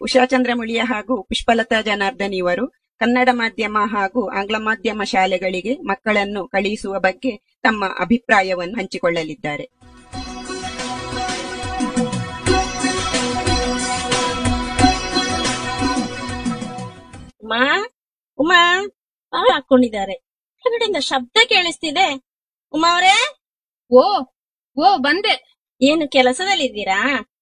ಉಷಾ ಚಂದ್ರಮುಳಿಯ ಹಾಗೂ ಪುಷ್ಪಲತಾ ಜನಾರ್ದನ್ ಇವರು ಕನ್ನಡ ಮಾಧ್ಯಮ ಹಾಗೂ ಆಂಗ್ಲ ಮಾಧ್ಯಮ ಶಾಲೆಗಳಿಗೆ ಮಕ್ಕಳನ್ನು ಕಳುಹಿಸುವ ಬಗ್ಗೆ ತಮ್ಮ ಅಭಿಪ್ರಾಯವನ್ನು ಹಂಚಿಕೊಳ್ಳಲಿದ್ದಾರೆ. ಉಮಾ ಉಮಾ ಹಾಕೊಂಡಿದ್ದಾರೆ. ಹೊರಗಡೆಯಿಂದ ಶಬ್ದ ಕೇಳಿಸ್ತಿದೆ. ಉಮಾ ಅವರೇ, ಓ ಓ ಬಂದೆ. ಏನು ಕೆಲಸದಲ್ಲಿದ್ದೀರಾ?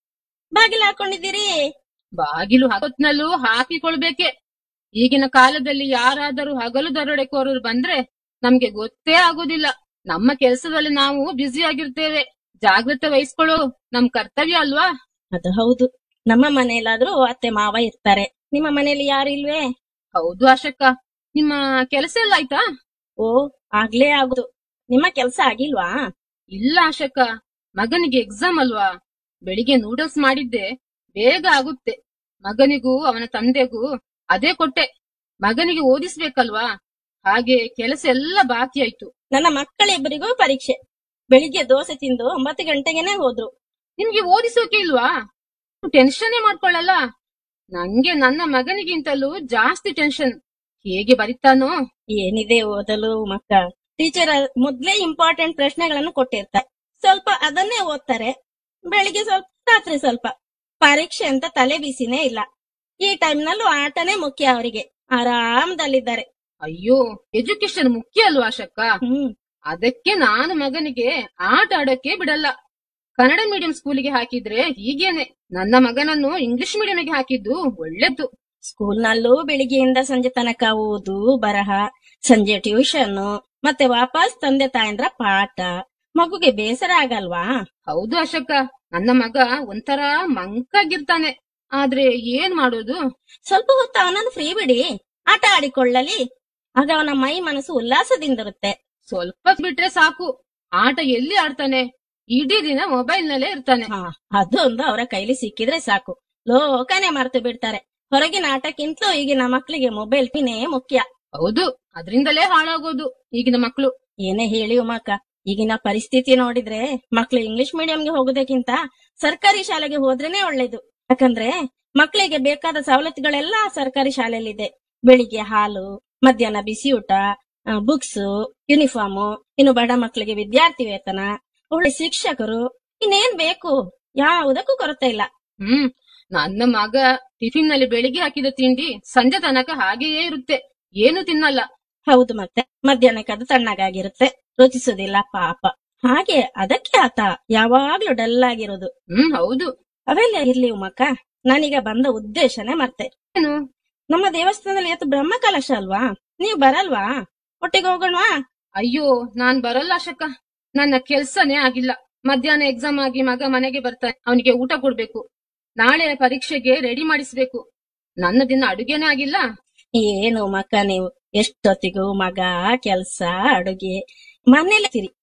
ಬಾಗಿಲು ಹಾಕೊಂಡಿದ್ದೀರಿ? ಬಾಗಿಲು ಹೊತ್ನಲ್ಲೂ ಹಾಕಿಕೊಳ್ಬೇಕೆ. ಈಗಿನ ಕಾಲದಲ್ಲಿ ಯಾರಾದರೂ ಹಗಲು ದರೋಡೆಕೋರರು ಬಂದ್ರೆ ನಮ್ಗೆ ಗೊತ್ತೇ ಆಗೋದಿಲ್ಲ. ನಮ್ಮ ಕೆಲಸದಲ್ಲಿ ನಾವು ಬ್ಯುಸಿ ಆಗಿರ್ತೇವೆ. ಜಾಗ್ರತೆ ವಹಿಸ್ಕೊಳ್ಳೋ ನಮ್ ಕರ್ತವ್ಯ ಅಲ್ವಾ? ಅದು ಹೌದು. ನಮ್ಮ ಮನೆಯಲ್ಲಾದ್ರೂ ಅತ್ತೆ ಮಾವ ಇರ್ತಾರೆ, ನಿಮ್ಮ ಮನೆಯಲ್ಲಿ ಯಾರು ಇಲ್ವೇ? ಹೌದು ಆಶಕ್ಕ. ನಿಮ್ಮ ಕೆಲಸ ಎಲ್ಲ ಆಯ್ತಾ? ಓ, ಆಗ್ಲೇ ಆಗುದು. ನಿಮ್ಮ ಕೆಲಸ ಆಗಿಲ್ವಾ? ಇಲ್ಲ ಆಶಕ್ಕ, ಮಗನಿಗೆ ಎಕ್ಸಾಮ್ ಅಲ್ವಾ. ಬೆಳಿಗ್ಗೆ ನೂಡಲ್ಸ್ ಮಾಡಿದ್ದೆ, ಬೇಗ ಆಗುತ್ತೆ. ಮಗನಿಗೂ ಅವನ ತಂದೆಗೂ ಅದೇ ಕೊಟ್ಟೆ. ಮಗನಿಗೆ ಓದಿಸ್ಬೇಕಲ್ವಾ, ಹಾಗೆ ಕೆಲಸ ಎಲ್ಲ ಬಾಕಿ ಆಯ್ತು. ನನ್ನ ಮಕ್ಕಳಿಬ್ಬರಿಗೂ ಪರೀಕ್ಷೆ. ಬೆಳಿಗ್ಗೆ ದೋಸೆ ತಿಂದು 9 ಗಂಟೆಗೆನೆ ಹೋದ್ರು. ನಿಮ್ಗೆ ಓದಿಸೋಕೆ ಇಲ್ವಾ? ಟೆನ್ಷನ್ನೇ ಮಾಡ್ಕೊಳ್ಳಲ್ಲ. ನಂಗೆ ನನ್ನ ಮಗನಿಗಿಂತಲೂ ಜಾಸ್ತಿ ಟೆನ್ಷನ್. ಹೇಗೆ ಬರಿತಾನೋ. ಏನಿದೆ ಓದಲು ಮಕ್ಕ. ಟೀಚರ್ ಮೊದ್ಲೇ ಇಂಪಾರ್ಟೆಂಟ್ ಪ್ರಶ್ನೆಗಳನ್ನು ಕೊಟ್ಟಿರ್ತಾರೆ, ಸ್ವಲ್ಪ ಅದನ್ನೇ ಓದ್ತಾರೆ. ಬೆಳಿಗ್ಗೆ ಸ್ವಲ್ಪ, ರಾತ್ರಿ ಸ್ವಲ್ಪ. ಪರೀಕ್ಷೆ ಅಂತ ತಲೆ ಬಿಸಿನೇ ಇಲ್ಲ. ಈ ಟೈಮ್ನಲ್ಲೂ ಆಟನೇ ಮುಖ್ಯ ಅವರಿಗೆ. ಆರಾಮದಲ್ಲಿದ್ದಾರೆ. ಅಯ್ಯೋ, ಎಜುಕೇಶನ್ ಮುಖ್ಯ ಅಲ್ವಾ ಆಶಕ್ಕ? ಅದಕ್ಕೆ ನಾನು ಮಗನಿಗೆ ಆಟ ಆಡೋಕೆ ಬಿಡಲ್ಲ. ಕನ್ನಡ ಮೀಡಿಯಂ ಸ್ಕೂಲಿಗೆ ಹಾಕಿದ್ರೆ ಹೀಗೇನೆ. ನನ್ನ ಮಗನನ್ನು ಇಂಗ್ಲಿಷ್ ಮೀಡಿಯಂಗೆ ಹಾಕಿದ್ದು ಒಳ್ಳೆದ್ದು. ಸ್ಕೂಲ್ನಲ್ಲೂ ಬೆಳಿಗ್ಗೆಯಿಂದ ಸಂಜೆ ತನಕ ಓದು ಬರಹ, ಸಂಜೆ ಟ್ಯೂಷನ್, ಮತ್ತೆ ವಾಪಸ್ ತಂದೆ ತಾಯಂದ್ರ ಪಾಠ. ಮಗುಗೆ ಬೇಸರ ಆಗಲ್ವಾ? ಹೌದು ಅಶಕ್ಕ, ನನ್ನ ಮಗ ಒಂಥರ ಮಂಕಾಗಿರ್ತಾನೆ. ಆದ್ರೆ ಏನ್ ಮಾಡೋದು? ಸ್ವಲ್ಪ ಹೊತ್ತು ಅವನನ್ನು ಫ್ರೀ ಬಿಡಿ, ಆಟ ಆಡಿಕೊಳ್ಳಲಿ. ಆಗ ಅವನ ಮೈ ಮನಸ್ಸು ಉಲ್ಲಾಸದಿಂದಿರುತ್ತೆ. ಸ್ವಲ್ಪ ಬಿಟ್ರೆ ಸಾಕು, ಆಟ ಎಲ್ಲಿ ಆಡ್ತಾನೆ? ಇಡೀ ದಿನ ಮೊಬೈಲ್ ನಲ್ಲೇ ಇರ್ತಾನೆ. ಅದೊಂದು ಅವರ ಕೈಲಿ ಸಿಕ್ಕಿದ್ರೆ ಸಾಕು, ಲೋಕನೇ ಮರೆತು ಬಿಡ್ತಾರೆ. ಹೊರಗಿನ ಆಟಕ್ಕಿಂತಲೂ ಈಗಿನ ಮಕ್ಕಳಿಗೆ ಮೊಬೈಲ್ ಪಿನೇ ಮುಖ್ಯ. ಹೌದು, ಅದರಿಂದಲೇ ಹಾಳಾಗೋದು ಈಗಿನ ಮಕ್ಕಳು. ಏನೇ ಹೇಳಿ ಉಮಾಕ, ಈಗಿನ ಪರಿಸ್ಥಿತಿ ನೋಡಿದ್ರೆ ಮಕ್ಕಳು ಇಂಗ್ಲಿಷ್ ಮೀಡಿಯಂಗೆ ಹೋಗೋದಕ್ಕಿಂತ ಸರ್ಕಾರಿ ಶಾಲೆಗೆ ಹೋದ್ರೇನೆ ಒಳ್ಳೇದು. ಯಾಕಂದ್ರೆ ಮಕ್ಕಳಿಗೆ ಬೇಕಾದ ಸವಲತ್ತುಗಳೆಲ್ಲ ಸರ್ಕಾರಿ ಶಾಲೆಯಲ್ಲಿದೆ. ಬೆಳಿಗ್ಗೆ ಹಾಲು, ಮಧ್ಯಾಹ್ನ ಬಿಸಿ ಊಟ, ಬುಕ್ಸ್, ಯೂನಿಫಾರ್ಮ್, ಇನ್ನು ಬಡ ಮಕ್ಕಳಿಗೆ ವಿದ್ಯಾರ್ಥಿ ವೇತನ, ಒಳ್ಳೆ ಶಿಕ್ಷಕರು, ಇನ್ನೇನ್ ಬೇಕು? ಯಾವುದಕ್ಕೂ ಕೊರತೆ ಇಲ್ಲ. ನನ್ನ ಮಗ ಟಿಫಿನ್ ನಲ್ಲಿ ಬೆಳಿಗ್ಗೆ ಹಾಕಿದ ತಿಂಡಿ ಸಂಜೆ ತನಕ ಹಾಗೆಯೇ ಇರುತ್ತೆ, ಏನು ತಿನ್ನಲ್ಲ. ಹೌದು, ಮತ್ತೆ ಮಧ್ಯಾಹ್ನಕ್ಕೆ ಅದು ತಣ್ಣಗಾಗಿರುತ್ತೆ, ರುಚಿಸುದಿಲ್ಲ ಪಾಪ. ಹಾಗೆ ಅದಕ್ಕೆ ಆತ ಯಾವಾಗ್ಲೂ ಡಲ್ ಆಗಿರೋದು. ಹೌದು. ಅವೆಲ್ಲ ಇರ್ಲಿ ಉಮಕ್ಕ, ನಾನೀಗ ಬಂದ ಉದ್ದೇಶನೇ ಮತ್ತೆ. ಏನು? ನಮ್ಮ ದೇವಸ್ಥಾನದಲ್ಲಿ ಇವತ್ತು ಬ್ರಹ್ಮ ಕಲಶ ಅಲ್ವಾ, ನೀವ್ ಬರಲ್ವಾ? ಒಟ್ಟಿಗೆ ಹೋಗೋಣವಾ? ಅಯ್ಯೋ, ನಾನ್ ಬರಲ್ಲ ಅಶಕ್ಕ. ನನ್ನ ಕೆಲ್ಸನೇ ಆಗಿಲ್ಲ. ಮಧ್ಯಾಹ್ನ ಎಕ್ಸಾಮ್ ಆಗಿ ಮಗ ಮನೆಗೆ ಬರ್ತಾನೆ, ಅವನಿಗೆ ಊಟ ಕೊಡ್ಬೇಕು. ನಾಳೆ ಪರೀಕ್ಷೆಗೆ ರೆಡಿ ಮಾಡಿಸ್ಬೇಕು. ನನ್ನ ದಿನ ಅಡುಗೆನೇ ಆಗಿಲ್ಲ. ಏನು ಮಕ್ಕ, ನೀವು ಎಷ್ಟೊತ್ತಿಗೂ ಮಗ, ಕೆಲ್ಸ, ಅಡುಗೆ ಮನೇಲಿ